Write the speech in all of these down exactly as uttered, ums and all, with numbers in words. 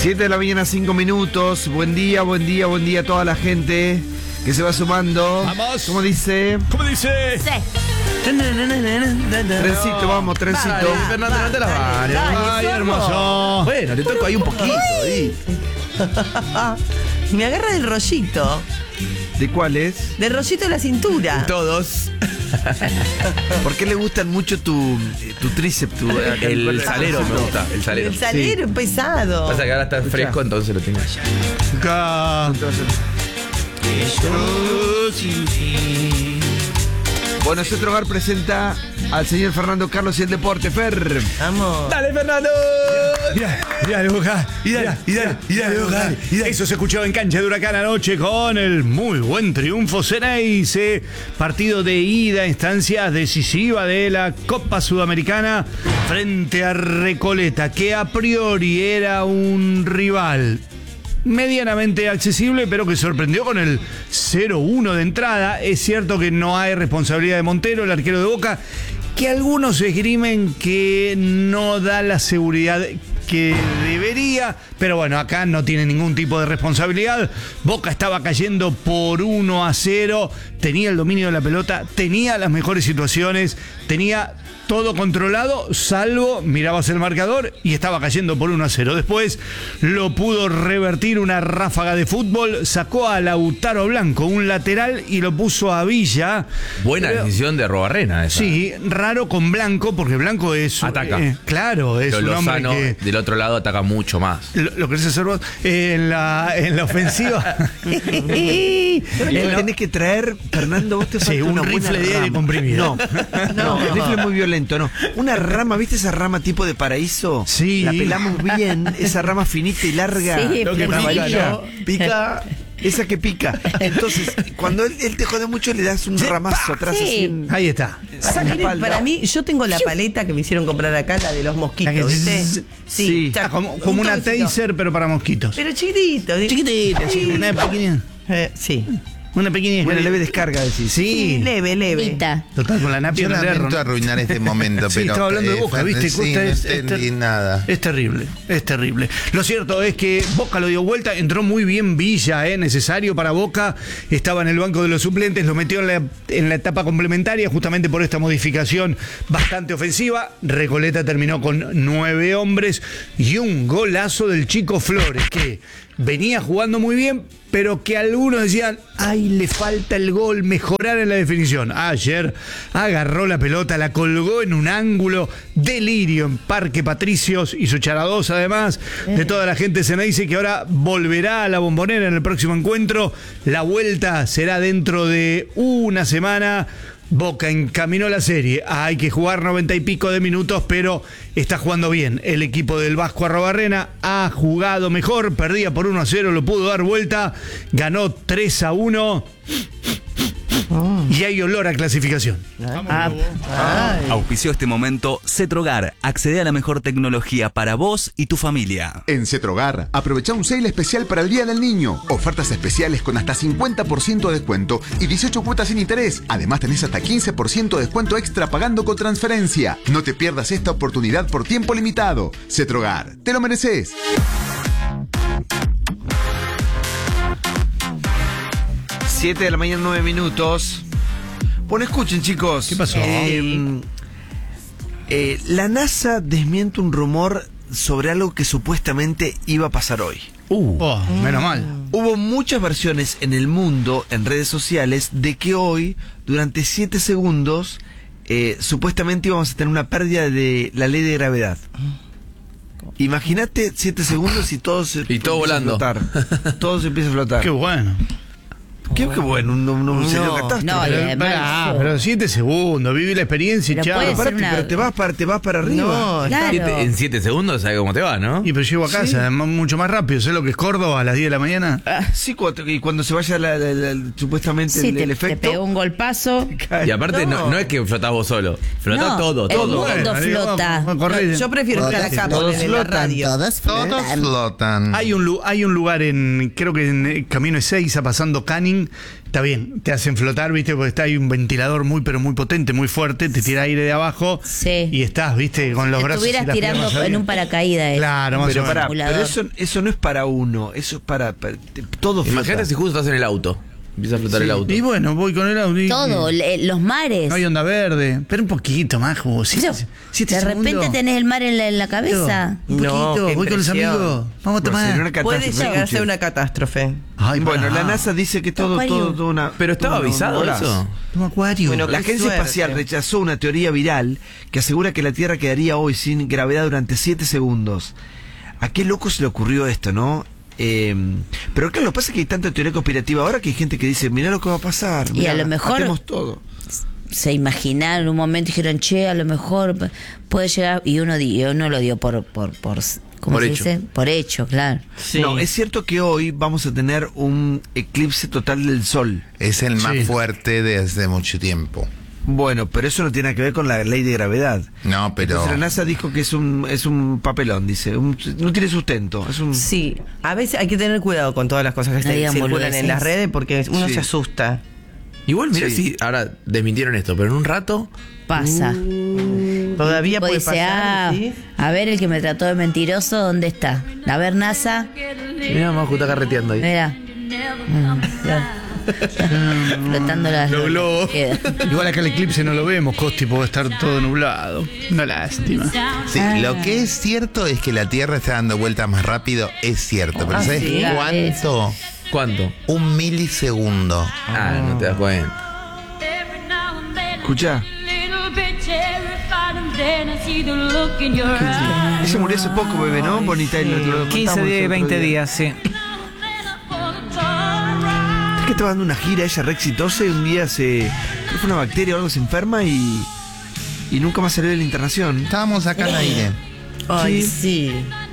siete de la mañana, cinco minutos. Buen día, buen día, buen día a toda la gente que se va sumando. Vamos. ¿Cómo dice? ¿Cómo dice? Sí. Trencito, vamos, trencito. Dale, Fernando, no te la vale. Dale, Ay, sordo. hermoso. Bueno, te toco ahí un poquito. Ahí. Me agarra del rollito. ¿De cuál es? Del rollito de la cintura. Todos. ¿Por qué le gustan mucho tu, tu tríceps? Tu, El salero me gusta. El salero. El salero es pesado. Pasa que ahora está fresco, entonces lo tengo. Acá. Bueno, Centro Hogar presenta al señor Fernando Carlos y el deporte. Fer. Vamos. ¡Dale, Fernando! Mirá, mirá, de Boca. Y dale, y dale, y dale, Boca. Y dale. Eso se escuchó en Cancha de Huracán anoche con el muy buen triunfo Ceneice. Partido de ida, instancia decisiva de la Copa Sudamericana frente a Recoleta, que a priori era un rival medianamente accesible, pero que sorprendió con el cero uno de entrada. Es cierto que no hay responsabilidad de Montero, el arquero de Boca, que algunos esgrimen que no da la seguridad que debería, pero bueno, acá no tiene ningún tipo de responsabilidad. Boca estaba cayendo por uno a cero, tenía el dominio de la pelota, tenía las mejores situaciones, tenía todo controlado, salvo mirabas el marcador y estaba cayendo por uno a cero. Después lo pudo revertir una ráfaga de fútbol, sacó a Lautaro Blanco, un lateral, y lo puso a Villa. Buena Pero, decisión de Robarrena esa. sí, raro con Blanco, porque Blanco es... Ataca. eh, claro, es Pero un hombre Lozano, que... del otro lado, ataca mucho más. Lo, lo querés hacer vos eh, en la en la ofensiva. En la- Tenés que traer, Fernando, vos te falta Sí, un una rifle buena de aire rama. comprimido. No, no, el rifle es muy violento, no. Una rama, ¿viste esa rama tipo de paraíso? Sí. La pelamos bien, esa rama finita y larga. Sí, Lo que una pica, varilla. ¿no? Pica, esa que pica. Entonces, cuando él, él te jode mucho, le das un ramazo atrás Sí. así en- Ahí está. Pasa que para mí, yo tengo la paleta que me hicieron comprar acá, la de los mosquitos, La que- ¿viste? Sí. está Ah, como, un como una toquecito. taser, pero para mosquitos. Pero chiquitito. ¿sí? Chiquitita, sí, una pequeña. Eh, sí. Una pequeña. Una leve descarga, decís. Sí. Leve, leve. Tita. Total, con la napia Yo no le lamento erro. arruinar este momento, Sí, pero... estaba hablando de eh, Boca, Fer- ¿viste? Sí, Costa no es- es entendí ter- nada. Es terrible, es terrible. Lo cierto es que Boca lo dio vuelta, entró muy bien Villa, ¿eh? Necesario para Boca. Estaba en el banco de los suplentes, lo metió en la, en la etapa complementaria, justamente por esta modificación bastante ofensiva. Recoleta terminó con nueve hombres y un golazo del Chico Flores, que venía jugando muy bien, pero que algunos decían, ay, le falta el gol, mejorar en la definición. Ayer agarró la pelota, la colgó en un ángulo, delirio en Parque Patricios, y su charados además de toda la gente se me dice que ahora volverá a la Bombonera en el próximo encuentro. La vuelta será dentro de una semana. Boca encaminó la serie, hay que jugar noventa y pico de minutos, pero está jugando bien. El equipo del Vasco Arrobarrena ha jugado mejor, perdía por uno a cero, lo pudo dar vuelta, ganó tres a uno y hay olor a clasificación. Ah, ay. Auspició este momento Cetrogar. Accede a la mejor tecnología para vos y tu familia. En Cetrogar, aprovecha un sale especial para el Día del Niño. Ofertas especiales con hasta cincuenta por ciento de descuento y dieciocho cuotas sin interés. Además tenés hasta quince por ciento de descuento extra pagando con transferencia. No te pierdas esta oportunidad por tiempo limitado. Cetrogar, te lo mereces. siete de la mañana, nueve minutos. Bueno, escuchen, chicos. ¿Qué pasó? Eh, eh, la NASA desmiente un rumor sobre algo que supuestamente iba a pasar hoy. Uh, oh, menos mal. Hubo muchas versiones en el mundo, en redes sociales, de que hoy, durante siete segundos, eh, supuestamente íbamos a tener una pérdida de la ley de gravedad. Imagínate siete segundos y todo se Y todo empieza volando. a flotar. Todo se empieza a flotar. Qué bueno. Qué, qué bueno, un, un, un serio catástrofe. no, y Pero, además- pará, pero siete segundos, viví la experiencia y Pero chao. puede Pero, ser parate, una- pero te vas para, te vas para arriba. No, Claro. Siete- en siete segundos, ¿sabes cómo te va, no? Y pero llego a casa, además, mucho más rápido. ¿Sé lo que es Córdoba a las diez de la mañana? Sí, cuando, y cuando se vaya la, la- la- supuestamente Sí, el, te, el te efecto. pegó un golpazo. Y aparte, no, no es que flotás vos solo. Flotás No, todo, el todo. mundo digo, flota. vamos a correr. Yo prefiero estar acá Todos poner en la flotan, radio. Todos flotan. Hay un, lu- hay un lugar en, creo que en eh, Camino Ezeiza, pasando Canning, floating, está bien, te hacen flotar, viste, porque está ahí un ventilador muy, pero muy potente, muy fuerte, te tira aire de abajo Sí. y estás, viste, con los Te brazos y estuvieras las tirando piernas en arriba. un paracaídas. Claro, más Pero, o menos. pará, Simulador. pero eso, eso no es para uno, eso es para, para- te- todo flota. Imagínate si justo estás en el auto. Empieza a flotar el auto. Y bueno, voy con el Audi. Todo, le- los mares. No hay onda verde, pero un poquito más, como si, Yo, siete de repente segundos. tenés el mar en la, en la cabeza. Un No, poquito, qué voy con los impresión. amigos, vamos a Bueno, sería tomar. una Puede catástrofe, llegar a ser escuchen. una catástrofe. Ay, Bueno, pará. la NASA dice que todo, Acuario. todo, todo una. Pero estaba una- avisado una- eso. Un acuario. Bueno, La Qué Agencia suerte. Espacial rechazó una teoría viral que asegura que la Tierra quedaría hoy sin gravedad durante siete segundos. ¿A qué loco se le ocurrió esto, no? Eh, pero claro, lo que pasa es que hay tanta teoría conspirativa ahora que hay gente que dice, mirá lo que va a pasar. Y mirá, a lo mejor- hacemos todo. Se imaginaron en un momento y dijeron, che, a lo mejor puede llegar. Y uno, di- y uno lo dio por. por, por ¿Cómo Por se hecho. dice? Por hecho, claro. Sí. No, es cierto que hoy vamos a tener un eclipse total del Sol. Es el más Sí. fuerte desde mucho tiempo. Bueno, pero eso no tiene nada que ver con la ley de gravedad. No, pero Entonces la NASA dijo que es un, es un papelón, dice. Un- no tiene sustento. Es un... Sí, a veces hay que tener cuidado con todas las cosas que No se digan circulan boludeces. en las redes porque uno Sí. se asusta. Igual, mira Sí. si ahora desmintieron esto, pero en un rato. Pasa. Todavía Tipo puede dice, pasar. ah, ¿sí? a ver el que me trató de mentiroso, ¿dónde está? A ver, NASA. Mira, Majo está carreteando ahí. Mira. Mm, claro. Flotando las Los globos. queda. Igual acá el eclipse no lo vemos, Costi, porque va a estar todo nublado. Una lástima. sí, lo que es cierto es que la Tierra está dando vueltas más rápido, es cierto. Pero Ah, ¿sabes sí. cuánto? ¿Cuánto? Un milisegundo. Ah, no te das cuenta. Escuchá. Ella murió hace poco, bebé, ¿no? Bonita. Y lo- lo contamos quince, el diez, otro veinte día. días, sí. Es que estaba dando una gira, ella re exitosa, y un día se. creo que fue una bacteria o algo, se enferma y. y nunca más salió de la internación. Estábamos acá al aire. Ay, Sí. sí.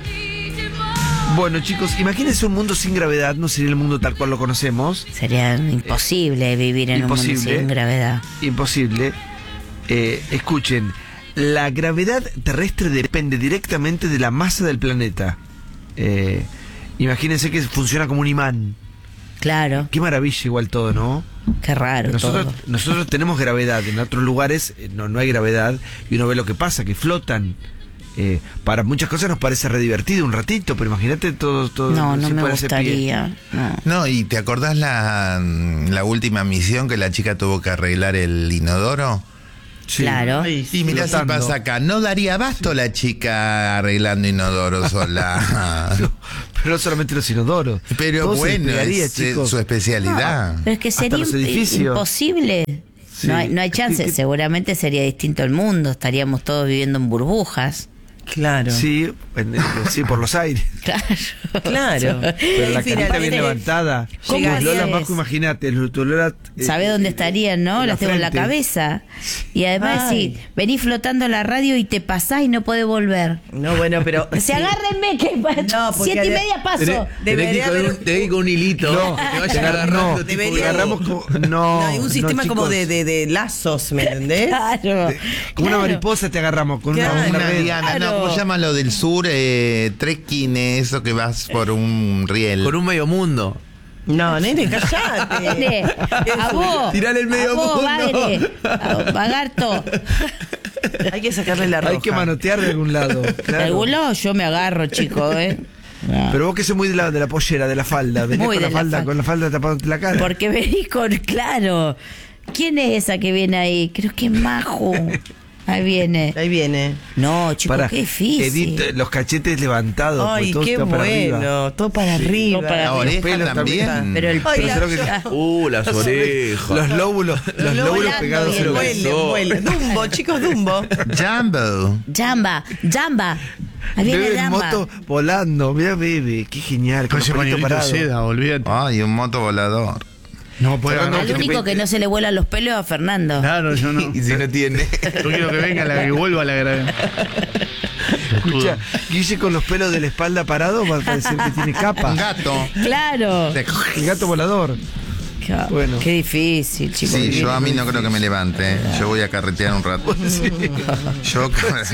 Bueno, chicos, imagínense un mundo sin gravedad, no sería el mundo tal cual lo conocemos. Sería imposible vivir en un Imposible. mundo sin gravedad. Imposible. Eh, escuchen, la gravedad terrestre depende directamente de la masa del planeta. Eh, imagínense que funciona como un imán. Claro, Qué maravilla igual todo, ¿no? qué raro Nosotros, todo. nosotros tenemos gravedad, en otros lugares eh, no, no hay gravedad y uno ve lo que pasa, que flotan. Eh, para muchas cosas nos parece re divertido un ratito, pero imagínate todo, todo No, no si me fuera ese pie. gustaría. No. No, y ¿te acordás la, la última misión que la chica tuvo que arreglar el inodoro? Sí. Claro. Ay, Y mirá si flotando. pasa acá. No daría abasto la chica arreglando inodoro sola. Pero no solamente los inodoros. Pero Todo se bueno, despegaría, es eh, chicos. su especialidad. Pero es que Hasta sería los imp- edificios. imposible. Sí. No hay, no hay chance. ¿Qué- qué- Seguramente sería distinto el mundo. Estaríamos todos viviendo en burbujas. Claro. Sí, en- sí, por los aires. Claro. Claro. Pero la Y carita bien finalmente levantada. ¿Cómo Lola, harías? Majo, imagínate, Lola. eh, ¿Sabés dónde estarían, no? en la Las tengo en la frente. cabeza. Y además, Ay. sí, venís flotando en la radio y te pasás y no podés volver. No, bueno, pero. O sea, agárrenme que No, porque siete y de- media paso. Tenés, tenés que ir Debería con haber- un, tenés que ir con un hilito. No, que te te vaya agar- agarrando. no, tipo, debería- agarramos como. No, No, hay un no, sistema como chicos. de, de, de lazos, ¿me entendés? Claro. Como una claro. mariposa te agarramos con una, Claro. una Una red. diana, no, Claro. ¿cómo se llama lo del sur? Eh, trekking, eso que vas por un riel. Con un medio mundo. No, nene, callate. Nene, a vos. Tirale el medio a vos, mundo. Bagre, a- Bagarto. Hay que sacarle la roja. Hay que manotear de algún lado. De claro. algún lado yo me agarro, chico, ¿eh? Pero vos que sos muy de la, de la pollera, de la falda. Venís Muy con la, de la falda, falda. con la falda tapándote la cara. Porque venís con. Claro. ¿Quién es esa que viene ahí? Creo que es Majo. Ahí viene. Ahí viene. No, chicos, Pará, qué difícil. Edith, los cachetes levantados. Ay, pues, todo qué está para bueno. arriba. Todo para arriba. todo para La arriba. oreja pelos también. también. Pero el Ay, pelo. la- Creo que- Uh, las orejas. Los lóbulos, los lóbulos volando pegados y en el los Vuele, vuele. Dumbo, chicos, Dumbo. Jumbo. Jamba, Jamba. Ahí viene Bebe en Jamba. moto volando. Mira, bebé, qué genial. Con Con ese los palitos pañuelito de parados. seda, olvídate. Ay, un moto volador. No puede Sacando agarrar. Al único que no se le vuelan los pelos es a Fernando. Claro, yo no. Y si no tiene. Yo quiero que venga la que vuelva la gravedad. Escucha, Guille con los pelos de la espalda parados va a parecer que tiene Un capa. gato. Claro. El gato volador. Claro, Bueno. Qué difícil, chicos. Sí, vivir yo a mí en- no creo que me levante. ¿eh? Yo voy a carretear un rato. Yo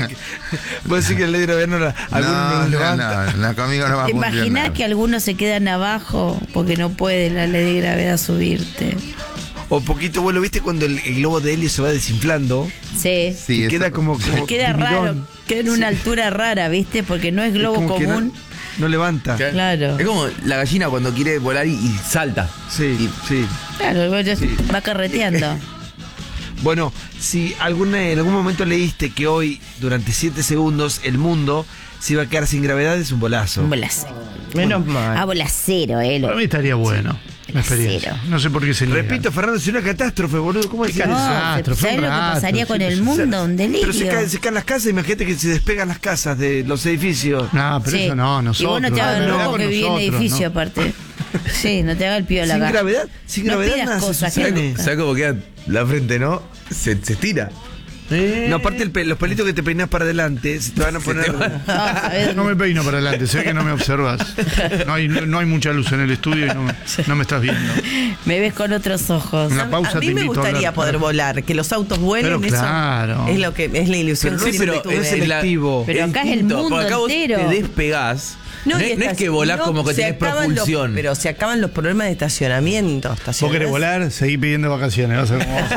Vos decís que el ley de gobierno la- algunos no, no, nos no, levanta. no, no, conmigo no va a ¿Te funcionar. imaginás que algunos se quedan abajo porque no puede la ley de gravedad subirte? O poquito, vos lo viste cuando el, el globo de helio se va desinflando. Sí. Sí, y eso- queda como, como Queda timidón. raro, queda en una altura rara, ¿viste? Porque no es Es globo como que común. No, no levanta. Claro. Es como la gallina cuando quiere volar y, y salta. Sí, sí. Claro, bueno, Sí. va carreteando. Bueno, si alguna, en algún momento leíste que hoy, durante siete segundos, el mundo se iba a quedar sin gravedad, es un bolazo. Un bolacero. Menos mal. Ah, bolacero, eh. lo- Para mí estaría bueno. La experiencia. No sé por qué se niega. Repito, Fernando, es una catástrofe, boludo. ¿Cómo es Qué eso? No, desastre, fue ¿sabes un lo que rato, pasaría con sí, el sí, mundo? Un delirio. Pero se caen, se caen las casas, imagínate que se despegan las casas de los edificios. No, pero Sí. eso no, nosotros. Y vos no te hagas Ah, el no, loco con que vive en nosotros, edificio, ¿no? aparte. Sí, no te haga el piola Sin acá. gravedad, sin No gravedad pidas nada se cosas que sostiene. no- ¿Sabes cómo queda la frente, no? Se, se estira. No, aparte el pe- los pelitos que te peinás para adelante se te van a poner. No, ¿sabés? No me peino para adelante, sé que no me observas. No hay, no hay mucha luz en el estudio y no me, no me estás viendo. Me ves con otros ojos. Una pausa, a te mí me invito a gustaría hablar. poder volar, que los autos vuelen, Pero claro. eso es lo que es la ilusión Pero que sí, siempre pero tuve. es el- selectivo. Pero acá es el distinto, mundo porque acá vos entero. te despegás. No, y es, no es estás- que volás no, como que se tenés acaban los- propulsión. pero se acaban los problemas de estacionamiento. Vos estacionás. querés volar, seguí pidiendo vacaciones. Vas a ver cómo vas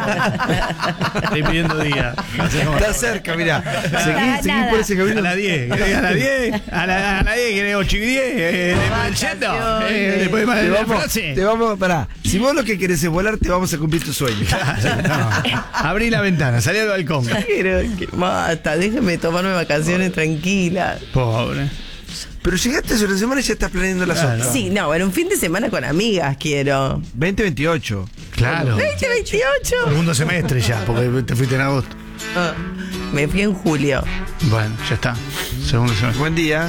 a- Seguí pidiendo días. No sé cómo- Está cerca, mirá. Seguí, Nada, seguí nada. por ese A camino. las diez, ¿querés a las diez? A la- a las diez, ¿querés ocho y diez? Eh, después del yendo. Eh, después de Te la vamos, frase. te vamos, pará. Si vos lo que querés es volar, te vamos a cumplir tu sueño. No. Abrí la ventana, salí al balcón. Pero que basta, déjeme tomarme vacaciones tranquilas. Pobre. Pero llegaste hace una semana y ya estás planeando las Claro. otras. Sí, no, bueno, un fin de semana con amigas quiero. veinte veintiocho. Claro. veinte veintiocho. Segundo semestre ya, porque te fuiste en agosto. Ah, me fui en julio. Bueno, ya está. Segundo semestre. Buen día.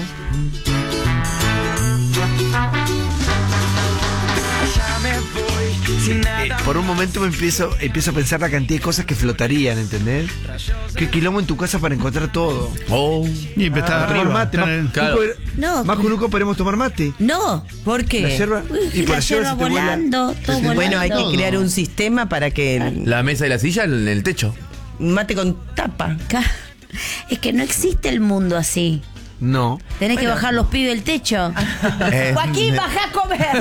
Eh, por un momento me empiezo, empiezo a pensar la cantidad de cosas que flotarían, ¿entendés? Qué quilombo en tu casa para encontrar todo. Oh. Y está Para tomar arriba. mate. está Más, en el- Claro. No. más que nunca podremos tomar mate. No. ¿Por La qué? yerba. Uy, Y por la la yerba yerba se te vuela. volando, todo volando. Bueno, hay que crear un sistema para que La mesa y la silla en el techo. mate con tapa. Ca- Es que no existe el mundo así. No. Tenés que bajar los pibes del techo. Eh, Joaquín, bajá a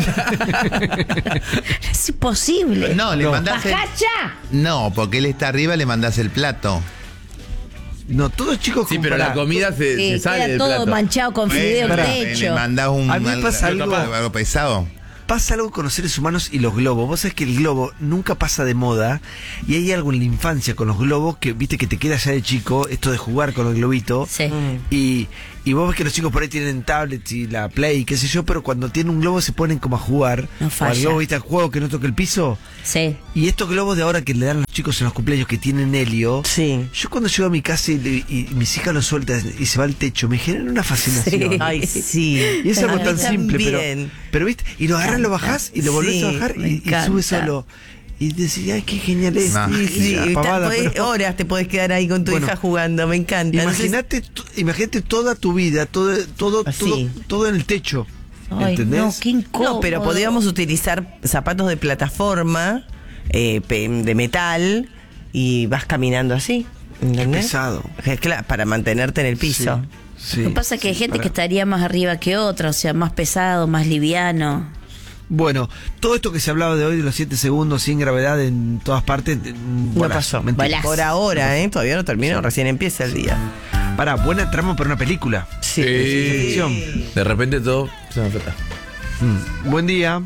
comer. Es imposible. No, le mandás el- ¡Bajá ya! No, porque él está arriba, le mandás el plato. No, todos chicos Sí, con- pero la pará. comida se, Sí, se sale queda del todo plato. manchado con fideo Bueno, el le- Le techo. mandás un A mí me pasa algo- algo pesado. Pasa algo con los seres humanos y los globos. Vos sabés que el globo nunca pasa de moda y hay algo en la infancia con los globos que viste que te queda ya de chico, esto de jugar con el globito. Sí. Y, y vos ves que los chicos por ahí tienen tablets y la Play, qué sé yo, pero cuando tienen un globo se ponen como a jugar. No o falla. al globo, viste, al juego que no toca el piso. Sí. Y estos globos de ahora que le dan a los chicos en los cumpleaños que tienen helio. Sí. Yo cuando llego a mi casa y, le- y mis hijas lo sueltan y se va al techo, me generan una fascinación. Sí. Ay, sí. Y es algo A mí tan simple, pero, también. pero viste, y lo agarras, lo bajás y lo volvés Sí, a bajar me y, y encanta. sube solo. Y decís, ay, qué genial es. No. Sí, sí, Ya, y pavada, ta- podés- pero- horas te podés quedar ahí con tu Bueno, hija jugando, me encanta. Entonces, Imagínate, to- imagínate toda tu vida, todo, todo, Así. todo, todo en el techo. Ay, ¿Entendés? no, qué incómodo. no, pero podríamos utilizar zapatos de plataforma, eh, pe- de metal, y vas caminando así. ¿Entendés? pesado. Eh, Claro, para mantenerte en el piso. Sí. Lo que pasa es que hay gente Para- que estaría más arriba que otra, o sea, más pesado, más liviano. Bueno, todo esto que se hablaba de hoy de los siete segundos sin gravedad en todas partes, mm, No bolazo, pasó. mentira. Bolazo. Por ahora, ¿eh? Todavía no terminó, recién empieza el día. Pará, buena trama para una película. Sí. ficción. De repente todo se me afecta. Mm. Buen día.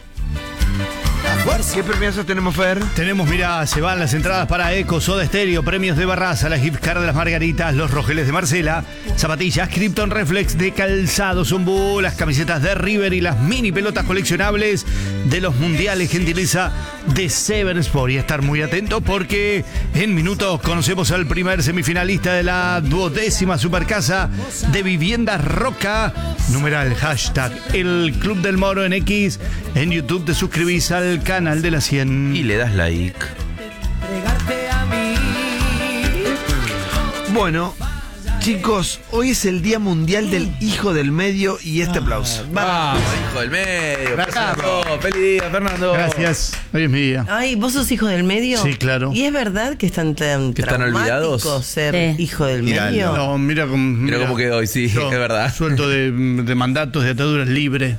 ¿Qué premiazos tenemos, Fer? Tenemos, mira, se van las entradas para Eco, Soda Stereo, premios de Barraza, la gift card de las Margaritas, los rogeles de Marcela, zapatillas Krypton Reflex de Calzado Zumbú, las camisetas de River y las mini pelotas coleccionables de los mundiales, gentileza de Seven Sport. Y estar muy atentos porque en minutos conocemos al primer semifinalista de la duodécima Supercasa de Viviendas Roca. Numeral hashtag El Club del Moro en X. En YouTube te suscribís al canal de la cien. Y le das like. Bueno, Chicos, hoy es el Día Mundial del Hijo del Medio y este aplauso. Vamos, hijo del medio. Fernando. Feliz día, Fernando. Gracias. Hoy es mi día. Ay, ¿vos sos hijo del medio? Sí, claro. ¿Y es verdad que están tan ¿Que están traumáticos olvidados? ser Sí. hijo del Míralo. medio? No, mira cómo, Mira cómo quedó hoy, sí, yo, es verdad. Suelto de, de mandatos, de ataduras libre.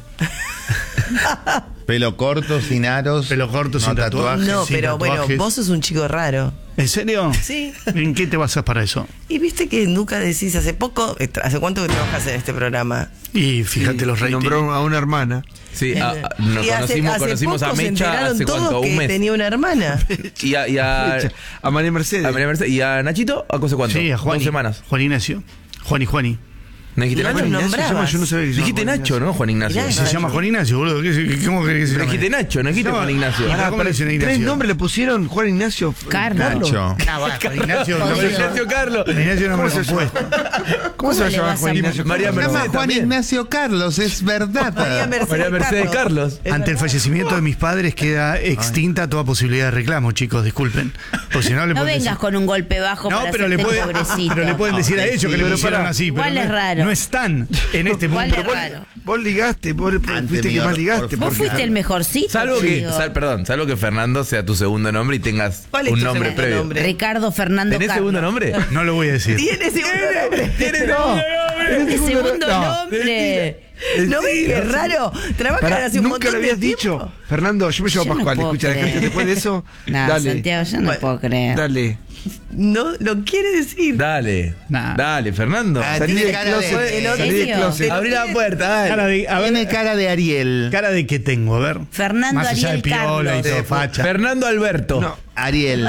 Pelo corto, sin aros. Pelo corto, no sin tatuajes. No, sin pero bueno, tatuajes. vos sos un chico raro. ¿En serio? Sí. ¿En qué te basas para eso? Y viste que nunca decís, hace poco, eh, ¿hace cuánto que trabajas en este programa? Y fíjate los ratings. Nombró a una hermana. Sí, a- a- nos Y hace- conocimos, hace conocimos a poco se Mecha enteraron hace todos cuánto, que un mes. tenía una hermana. Y a, y a, A María Mercedes. a María Mercedes. ¿Y a Nachito? ¿A hace cuánto? Sí, a Juan. Dos semanas. Juan Ignacio. Juan y Juani. ¿No dijiste No Nacho? los Ignacio se llama, nombrabas. yo no sabía que se Dijiste llamaba Nacho, ¿no? Juan Ignacio. Mirá, Se Nacho. llama Juan Ignacio, boludo. ¿Qué, qué- ¿Cómo que se Pero llama? dijiste Nacho, no dijiste No, Juan Ignacio. Pará, ¿cómo le dicen a Ignacio? ¿Tres nombres le pusieron Juan Ignacio? Carlos. Nacho. No, bueno, Juan Ignacio, no, Jodido. Ignacio Carlos. Ignacio no me ¿Cómo lo se compuesto. ¿Cómo se va a le llamar vas Juan a- Ignacio? María Se llama Mercedes Juan también. Ignacio Carlos, es verdad. María Mercedes, María Mercedes Carlos. Es Ante el verdad. fallecimiento de mis padres queda extinta toda posibilidad de reclamo, chicos, disculpen. Porque si no le No pueden vengas decir- con un golpe bajo No, para pero le, hacerte puede- pobrecito. pero le pueden decir a ellos que le pero pusieron pará. así. Igual pero es no, raro. no están en este Igual mundo. es raro. Vos ligaste, vos Ante fuiste mi que más or- ligaste. Vos porque- fuiste el mejorcito. Salvo que, digo. sal- perdón, salvo que Fernando sea tu segundo nombre y tengas ¿Cuál es un tu nombre segundo previo. nombre? Ricardo Fernando ¿Tenés Carlos. segundo nombre? No lo voy a decir. Tiene segundo nombre. ¿Tienes segundo nombre? ¿Qué segundo No, nombre? ¿No ves que es raro? Trabajan Pará, hace un nunca montón lo de habías tiempo. dicho. Fernando, yo me llamo Yo no Pascual. puedo Escucha, la gente creer. después de eso. No, dale. Santiago, yo no Bueno, puedo creer. Dale. No lo quiere decir. Dale. Nah. Dale, Fernando. Ah, Salí tiene del cara closet. de- el otro- Salí del ¿serio? closet. Abrí la puerta, dale. Cara de, a ver, Tiene cara de Ariel. cara de que tengo, a ver. Fernando Más allá de Ariel piola y Carlos. todo facha. Fernando Alberto. No. Ariel.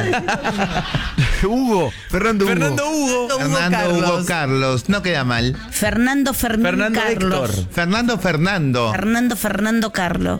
Hugo. Fernando Hugo. Fernando Hugo. Hugo Fernando Carlos. Hugo Carlos. No queda mal. Fernando Fermín Fernando Carlos. Héctor. Fernando Fernando. Fernando Fernando Carlos.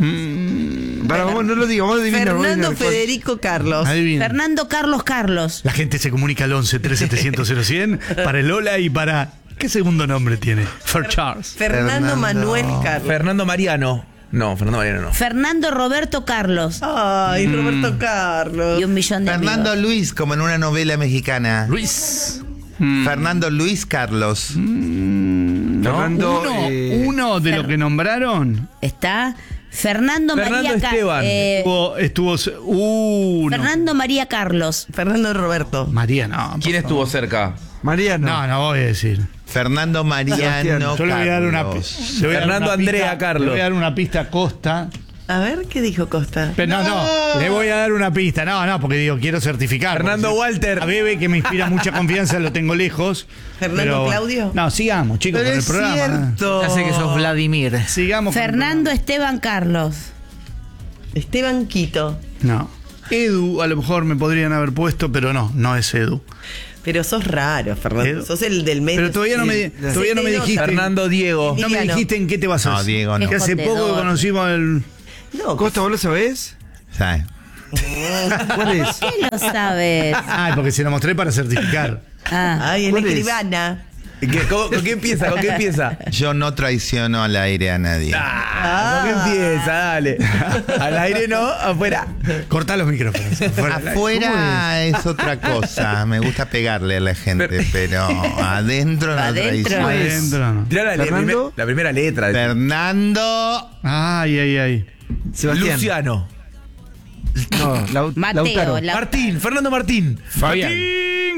Para, vamos, no lo digo, vamos a adivinar. vamos a Fernando adivinar. Federico Carlos. Adivina. Fernando Carlos Carlos. La gente se comunica al once tres setecientos cero cien para el Lola y para... ¿Qué segundo nombre tiene? Fer Charles. Fernando, Fernando. Manuel Carlos. Fernando Mariano. No, Fernando Mariano no. Fernando Roberto Carlos. Ay, Roberto Carlos. Y un millón de Fernando amigos. Luis, como en una novela mexicana. Luis. Fernando Luis Carlos. Fernando. uno, eh, uno de Fer- lo que nombraron Está Fernando, Fernando María Ca- Esteban. eh, estuvo, estuvo se- uno. Fernando María Carlos. Fernando Roberto. María, no. por ¿Quién favor. estuvo cerca? Mariano. No, no voy a decir. Fernando Mariano Yo le voy a dar una Carlos. pi- le voy a dar Fernando una Andrea pista- Carlos. Le voy a dar una pista a Costa. A ver, ¿qué dijo Costa? Pero no, no, le voy a dar una pista. No, no, porque digo, quiero certificar. Fernando Porque Walter. A Bebe, que me inspira mucha confianza, lo tengo lejos. ¿Fernando pero- Claudio? No, sigamos, chicos, Pero con el es programa. cierto. Ya sé que sos Vladimir. Sigamos. con el Fernando Esteban Carlos. Esteban Quito. programa. No. Edu, a lo mejor me podrían haber puesto, pero no, no es Edu. Pero sos raro, Fernando. Edu. Sos el del medio. Pero todavía no me, Sí. todavía no me Se te nota. dijiste. Fernando Diego. No me Emiliano. dijiste en qué te basas. No, Diego, no. Que hace poco que Escondedor. conocimos el. No, Costa, ¿vos lo sabés? ¿Sabes? ¿Cuál es? ¿Qué lo sabes? Ah, porque se lo mostré para certificar. Ah, Ay, en ¿Cuál es? escribana. ¿Qué- cómo- ¿Con qué empieza? ¿Con qué empieza? Yo no traiciono al aire a nadie. ¿Con qué empieza? Dale. Al aire no, afuera. Cortá los micrófonos. Afuera. Afuera es? otra cosa. Me gusta pegarle a la gente, pero adentro no Adentro. traiciono. Adentro, no. Tirá la, le- ¿Fernando? primer- la primera letra. Fernando. Ay, ay, ay. Sebastián. Luciano. No, Lau- Mateo. Lautaro. la- Martín. Fernando Martín. Fabián.